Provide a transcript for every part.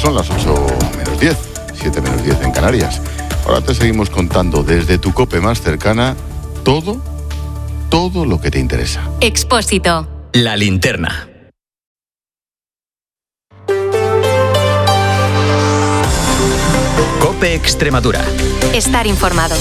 Son las 8 menos 10, 7 menos 10 en Canarias. Ahora te seguimos contando desde tu COPE más cercana todo lo que te interesa. Expósito. La linterna. COPE Extremadura. Estar informado.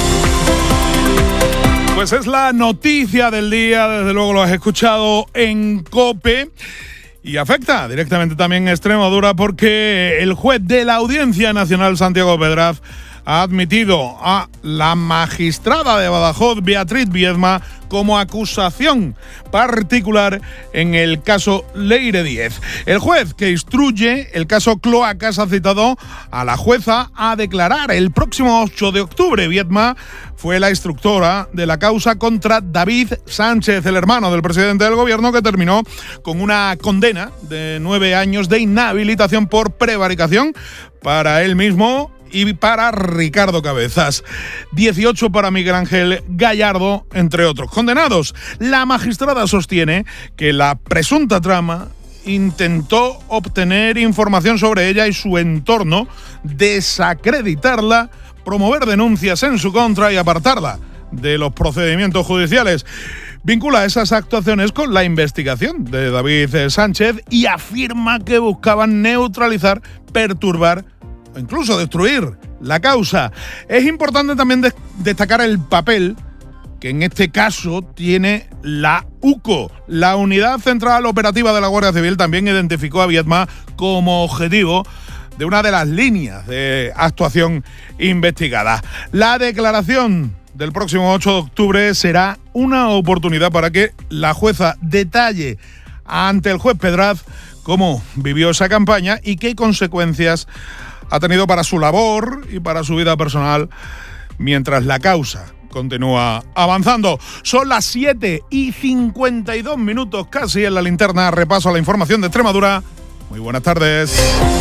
Pues es la noticia del día, desde luego lo has escuchado en COPE. Y afecta directamente también a Extremadura porque el juez de la Audiencia Nacional, Santiago Pedraz, ha admitido a la magistrada de Badajoz, Beatriz Viedma, como acusación particular en el caso Leire Díez. El juez que instruye el caso Cloacas ha citado a la jueza a declarar el próximo 8 de octubre. Viedma fue la instructora de la causa contra David Sánchez, el hermano del presidente del gobierno, que terminó con una condena de 9 años de inhabilitación por prevaricación para él mismo y para Ricardo Cabezas. 18 para Miguel Ángel Gallardo, entre otros condenados. La magistrada sostiene que la presunta trama intentó obtener información sobre ella y su entorno, desacreditarla, promover denuncias en su contra y apartarla de los procedimientos judiciales. Vincula esas actuaciones con la investigación de David Sánchez y afirma que buscaban neutralizar, perturbar o incluso destruir la causa. Es importante también destacar el papel que en este caso tiene la UCO. La Unidad Central Operativa de la Guardia Civil también identificó a Viedma como objetivo de una de las líneas de actuación investigada. La declaración del próximo 8 de octubre será una oportunidad para que la jueza detalle ante el juez Pedraz cómo vivió esa campaña y qué consecuencias ha tenido para su labor y para su vida personal mientras la causa continúa avanzando. Son las 7:52 casi en la linterna. Repaso a la información de Extremadura. Muy buenas tardes.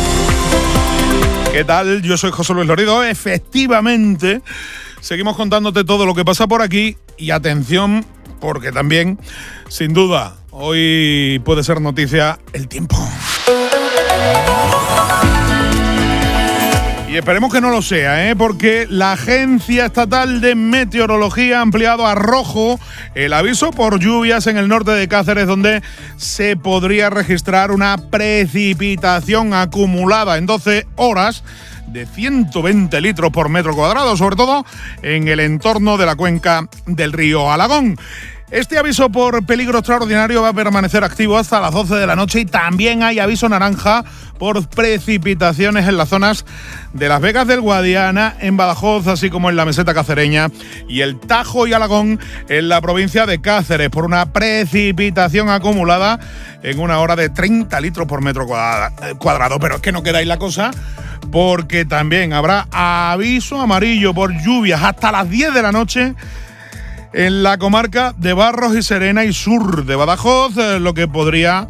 ¿Qué tal? Yo soy José Luis Lorido. Efectivamente, seguimos contándote todo lo que pasa por aquí. Y atención, porque también, sin duda, hoy puede ser noticia el tiempo. Y esperemos que no lo sea, porque la Agencia Estatal de Meteorología ha ampliado a rojo el aviso por lluvias en el norte de Cáceres, donde se podría registrar una precipitación acumulada en 12 horas de 120 litros por metro cuadrado, sobre todo en el entorno de la cuenca del río Alagón. Este aviso por peligro extraordinario va a permanecer activo hasta las 12 de la noche y también hay aviso naranja por precipitaciones en las zonas de Las Vegas del Guadiana, en Badajoz, así como en la meseta cacereña y el Tajo y Alagón en la provincia de Cáceres, por una precipitación acumulada en una hora de 30 litros por metro cuadrado. Pero es que no queda ahí la cosa, porque también habrá aviso amarillo por lluvias hasta las 10 de la noche en la comarca de Barros y Serena y sur de Badajoz, lo que podría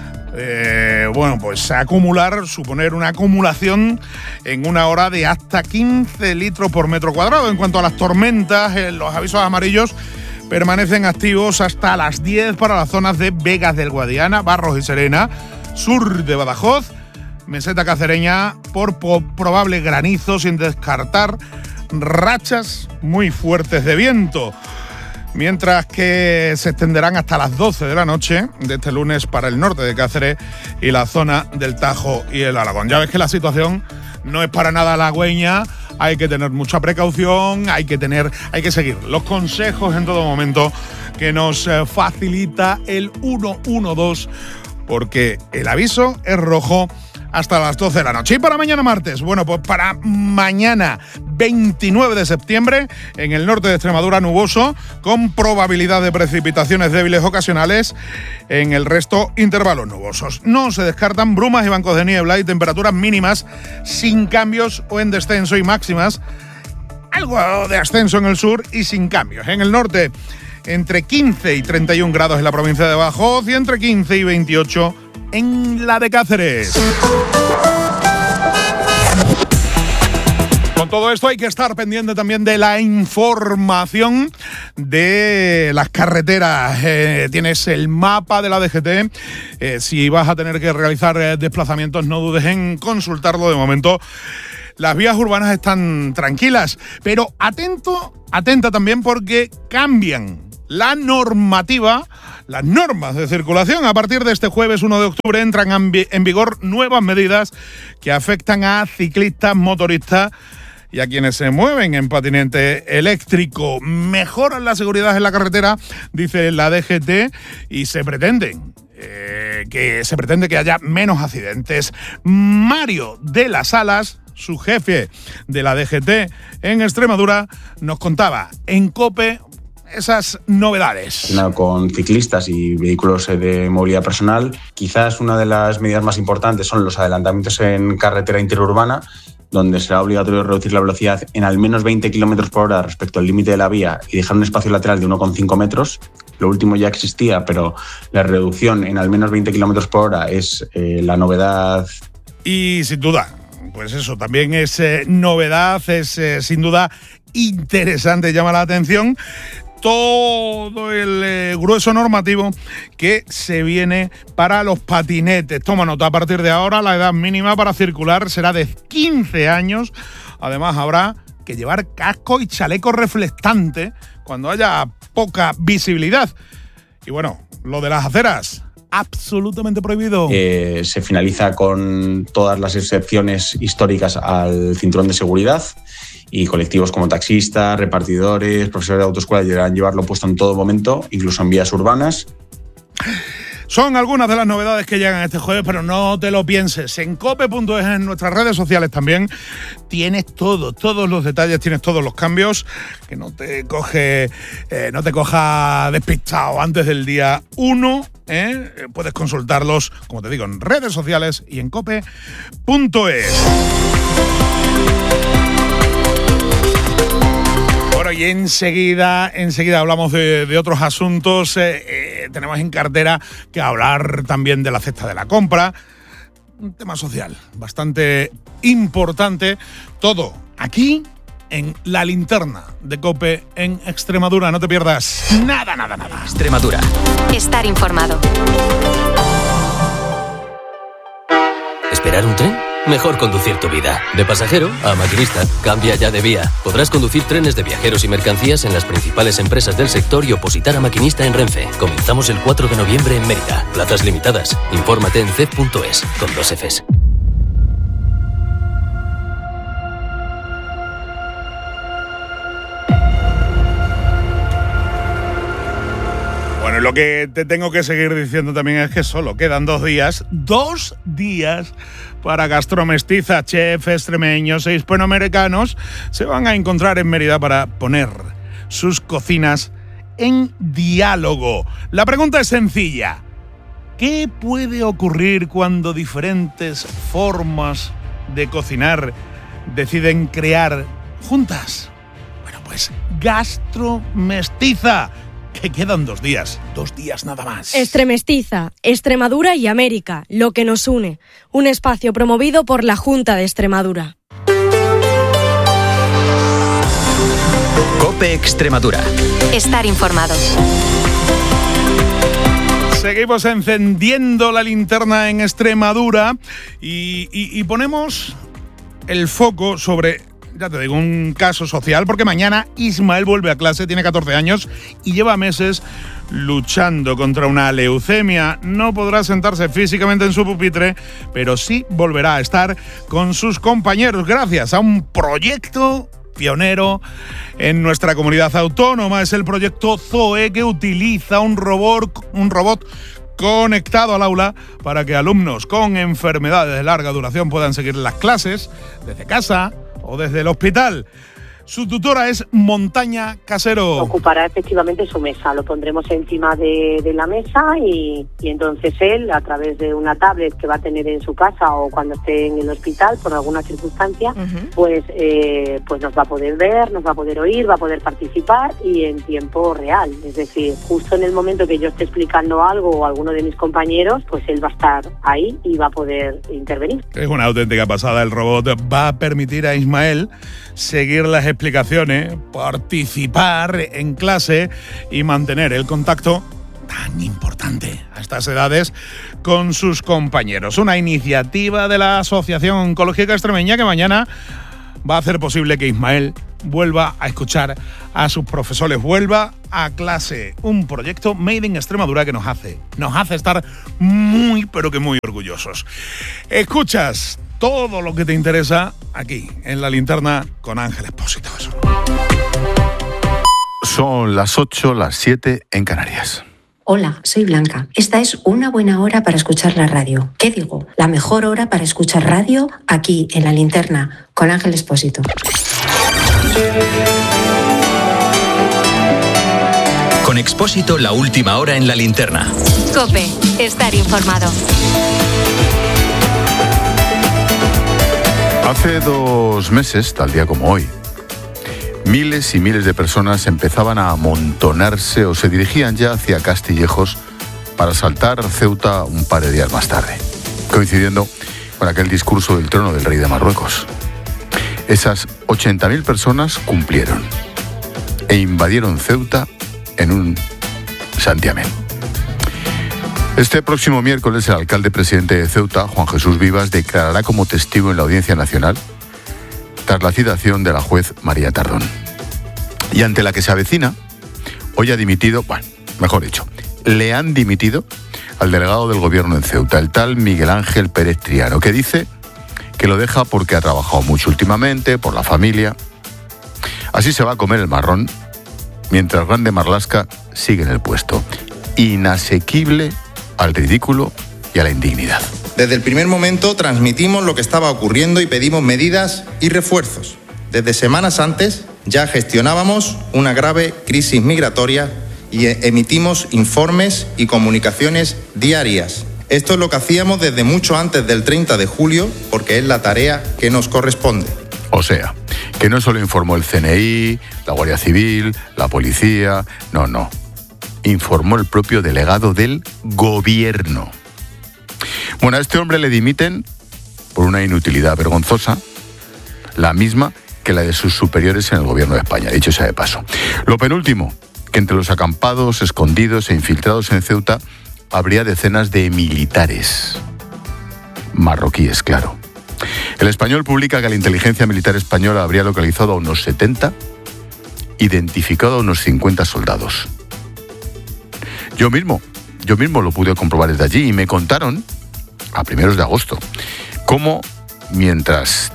suponer una acumulación en una hora de hasta 15 litros por metro cuadrado. En cuanto a las tormentas, los avisos amarillos permanecen activos hasta las 10 para las zonas de Vegas del Guadiana, Barros y Serena, sur de Badajoz, meseta cacereña, por probable granizo, sin descartar rachas muy fuertes de viento. Mientras que se extenderán hasta las 12 de la noche de este lunes para el norte de Cáceres y la zona del Tajo y el Alagón. Ya ves que la situación no es para nada halagüeña, hay que tener mucha precaución, hay que seguir los consejos en todo momento que nos facilita el 112, porque el aviso es rojo hasta las 12 de la noche. Y para mañana martes, bueno, pues para mañana 29 de septiembre, en el norte de Extremadura nuboso, con probabilidad de precipitaciones débiles ocasionales, en el resto intervalos nubosos. No se descartan brumas y bancos de niebla y temperaturas mínimas sin cambios o en descenso, y máximas algo de ascenso en el sur y sin cambios. En el norte, entre 15 y 31 grados en la provincia de Badajoz y entre 15 y 28 en la de Cáceres. Con todo esto hay que estar pendiente también de la información de las carreteras. Tienes el mapa de la DGT. Si vas a tener que realizar desplazamientos, no dudes en consultarlo. De momento, las vías urbanas están tranquilas, pero atenta también porque cambian la normativa, las normas de circulación. A partir de este jueves 1 de octubre entran en vigor nuevas medidas que afectan a ciclistas, motoristas y a quienes se mueven en patinete eléctrico. Mejoran la seguridad en la carretera, dice la DGT, y se pretende que haya menos accidentes. Mario de las Alas, su jefe de la DGT en Extremadura, nos contaba en COPE esas novedades. Con ciclistas y vehículos de movilidad personal, quizás una de las medidas más importantes son los adelantamientos en carretera interurbana, donde será obligatorio reducir la velocidad en al menos 20 km por hora respecto al límite de la vía y dejar un espacio lateral de 1,5 metros. Lo último ya existía, pero la reducción en al menos 20 km por hora es la novedad. Y sin duda, pues eso también es novedad, es sin duda interesante, llama la atención todo el grueso normativo que se viene para los patinetes. Toma nota, a partir de ahora la edad mínima para circular será de 15 años. Además habrá que llevar casco y chaleco reflectante cuando haya poca visibilidad. Y bueno, lo de las aceras, absolutamente prohibido. Se finaliza con todas las excepciones históricas al cinturón de seguridad. Y colectivos como taxistas, repartidores, profesores de autoescuela deberán llevarlo puesto en todo momento, incluso en vías urbanas. Son algunas de las novedades que llegan este jueves, pero no te lo pienses. En cope.es, en nuestras redes sociales también, tienes todos los detalles, tienes todos los cambios, que no te coja despistado antes del día 1. Puedes consultarlos, como te digo, en redes sociales y en cope.es. Bueno, y enseguida hablamos de otros asuntos. Tenemos en cartera que hablar también de la cesta de la compra. Un tema social bastante importante. Todo aquí en La Linterna de COPE en Extremadura. No te pierdas nada. Extremadura. Estar informado. ¿Esperar un tren? Mejor conducir tu vida. De pasajero a maquinista. Cambia ya de vía. Podrás conducir trenes de viajeros y mercancías en las principales empresas del sector y opositar a maquinista en Renfe. Comenzamos el 4 de noviembre en Mérida. Plazas limitadas. Infórmate en cef.es con 2 Fs. Bueno, lo que te tengo que seguir diciendo también es que solo quedan 2 días para Gastromestiza, chefs extremeños e hispanoamericanos se van a encontrar en Mérida para poner sus cocinas en diálogo. La pregunta es sencilla. ¿Qué puede ocurrir cuando diferentes formas de cocinar deciden crear juntas? Bueno, pues Gastromestiza, que quedan 2 días nada más. Extremestiza, Extremadura y América, lo que nos une. Un espacio promovido por la Junta de Extremadura. COPE Extremadura. Estar informado. Seguimos encendiendo la linterna en Extremadura y ponemos el foco sobre, ya te digo, un caso social, porque mañana Ismael vuelve a clase, tiene 14 años y lleva meses luchando contra una leucemia. No podrá sentarse físicamente en su pupitre, pero sí volverá a estar con sus compañeros gracias a un proyecto pionero en nuestra comunidad autónoma. Es el proyecto Zoe, que utiliza un robot conectado al aula para que alumnos con enfermedades de larga duración puedan seguir las clases desde casa o desde el hospital. Su tutora es Montaña Casero. Ocupará efectivamente su mesa, lo pondremos encima de la mesa y entonces él, a través de una tablet que va a tener en su casa o cuando esté en el hospital por alguna circunstancia, pues nos va a poder ver, nos va a poder oír, va a poder participar y en tiempo real. Es decir, justo en el momento que yo esté explicando algo o alguno de mis compañeros, pues él va a estar ahí y va a poder intervenir. Es una auténtica pasada. El robot va a permitir a Ismael seguir las explicaciones, participar en clase y mantener el contacto tan importante a estas edades con sus compañeros. Una iniciativa de la Asociación Oncológica Extremeña que mañana va a hacer posible que Ismael vuelva a escuchar a sus profesores, vuelva a clase. Un proyecto made in Extremadura que nos hace estar muy, pero que muy orgullosos. Escuchas todo lo que te interesa aquí, en La Linterna, con Ángel Expósito. Son las 8, las 7 en Canarias. Hola, soy Blanca. Esta es una buena hora para escuchar la radio. ¿Qué digo? La mejor hora para escuchar radio aquí, en La Linterna, con Ángel Expósito. Con Expósito, la última hora en La Linterna. COPE, estar informado. Hace 2 meses, tal día como hoy, miles y miles de personas empezaban a amontonarse o se dirigían ya hacia Castillejos para asaltar Ceuta un par de días más tarde, coincidiendo con aquel discurso del trono del rey de Marruecos. Esas 80.000 personas cumplieron e invadieron Ceuta en un santiamén. Este próximo miércoles, el alcalde presidente de Ceuta, Juan Jesús Vivas, declarará como testigo en la Audiencia Nacional tras la citación de la juez María Tardón. Y ante la que se avecina, hoy ha dimitido, le han dimitido al delegado del gobierno en Ceuta, el tal Miguel Ángel Pérez Triano, que dice que lo deja porque ha trabajado mucho últimamente, por la familia. Así se va a comer el marrón, mientras Grande Marlaska sigue en el puesto, inasequible al ridículo y a la indignidad. Desde el primer momento transmitimos lo que estaba ocurriendo y pedimos medidas y refuerzos. Desde semanas antes ya gestionábamos una grave crisis migratoria y emitimos informes y comunicaciones diarias. Esto es lo que hacíamos desde mucho antes del 30 de julio porque es la tarea que nos corresponde. O sea, que no solo informó el CNI, la Guardia Civil, la policía, no. Informó el propio delegado del gobierno. Bueno, a este hombre le dimiten por una inutilidad vergonzosa, la misma que la de sus superiores en el gobierno de España, dicho sea de paso. Lo penúltimo, que entre los acampados, escondidos e infiltrados en Ceuta habría decenas de militares. Marroquíes, claro. El Español publica que la inteligencia militar española habría localizado a unos 70, identificado a unos 50 soldados. Yo mismo lo pude comprobar desde allí y me contaron, a primeros de agosto, cómo mientras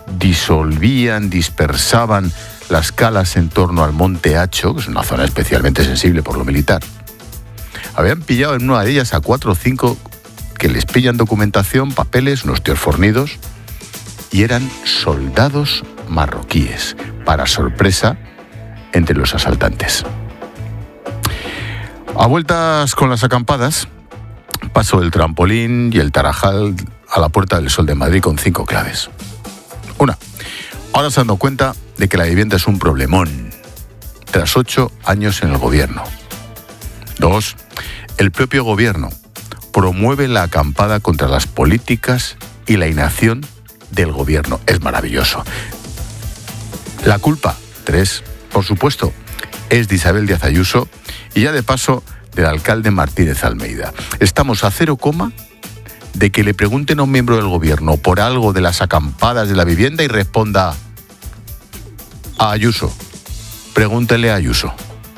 dispersaban las calas en torno al Monte Hacho, que es una zona especialmente sensible por lo militar, habían pillado en una de ellas a 4 o 5 que les pillan documentación, papeles, unos tíos fornidos, y eran soldados marroquíes, para sorpresa entre los asaltantes. A vueltas con las acampadas, paso del trampolín y el Tarajal a la Puerta del Sol de Madrid con 5 claves. 1. Ahora se han dado cuenta de que la vivienda es un problemón, tras 8 años en el gobierno. 2. El propio gobierno promueve la acampada contra las políticas y la inacción del gobierno. Es maravilloso. La culpa, 3, por supuesto, es de Isabel Díaz Ayuso y ya de paso del alcalde Martínez Almeida. Estamos a 0, de que le pregunten a un miembro del gobierno por algo de las acampadas de la vivienda y responda a Ayuso. Pregúntele a Ayuso.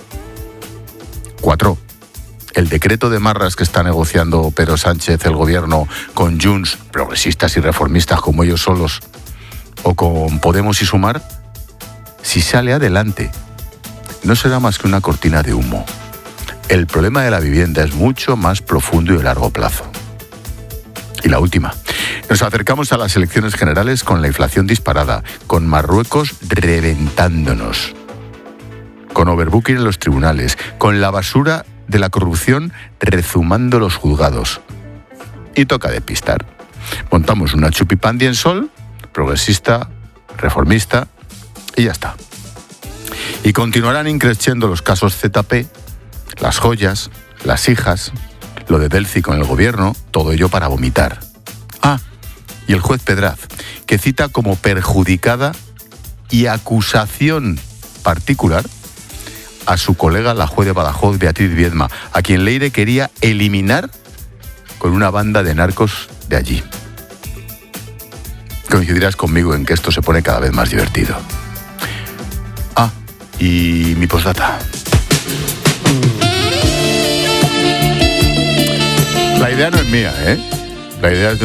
4. El decreto de Marras que está negociando Pedro Sánchez, el gobierno, con Junts, progresistas y reformistas como ellos solos, o con Podemos y Sumar, si sale adelante, no será más que una cortina de humo. El problema de la vivienda es mucho más profundo y de largo plazo. Y la última, Nos acercamos a las elecciones generales con la inflación disparada, con Marruecos reventándonos, con overbooking en los tribunales, con la basura de la corrupción rezumando los juzgados. Y toca despistar. Montamos una chupipandi en Sol, progresista, reformista, y ya está. Y continuarán increciendo los casos ZP, las joyas, las hijas, lo de Delci con el gobierno, todo ello para vomitar. Ah, y el juez Pedraz, que cita como perjudicada y acusación particular a su colega, la juez de Badajoz, Beatriz Viedma, a quien Leire quería eliminar con una banda de narcos de allí. Coincidirás conmigo en que esto se pone cada vez más divertido. Ah, y mi postdata. La idea no es mía, ¿eh? La idea es de